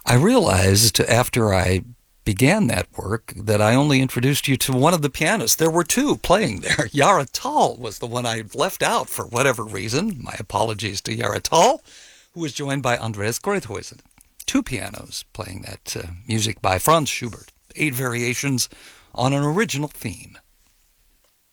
I realized after I began that work that I only introduced you to one of the pianists. There were two playing there. Yara Tal was the one I left out for whatever reason. My apologies to Yara Tal, who was joined by Andreas Greuthuisen. Two pianos playing that music by Franz Schubert. 8 variations on an original theme.